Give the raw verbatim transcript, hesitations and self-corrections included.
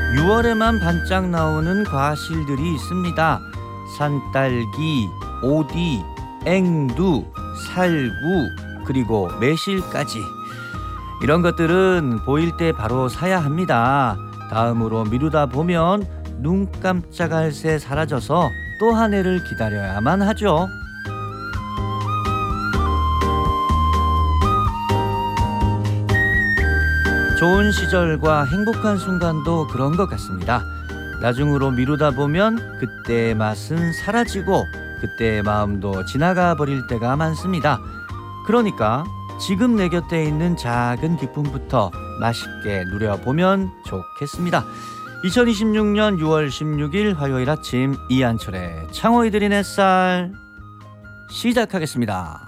유월에만 반짝 나오는 과실들이 있습니다. 산딸기, 오디, 앵두, 살구, 그리고 매실까지. 이런 것들은 보일 때 바로 사야 합니다. 다음으로 미루다 보면 눈 깜짝할 새 사라져서 또 한 해를 기다려야만 하죠. 좋은 시절과 행복한 순간도 그런 것 같습니다. 나중으로 미루다 보면 그때의 맛은 사라지고 그때의 마음도 지나가 버릴 때가 많습니다. 그러니까 지금 내 곁에 있는 작은 기쁨부터 맛있게 누려보면 좋겠습니다. 이천이십육 년 유월 십육일 화요일 아침 이한철의 창호이들인 햇살 시작하겠습니다.